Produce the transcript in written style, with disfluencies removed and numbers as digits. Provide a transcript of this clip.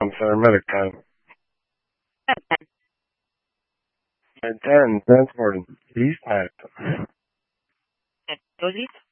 on Center Medic time. At 10, transporting. East Path. 10. Proceed.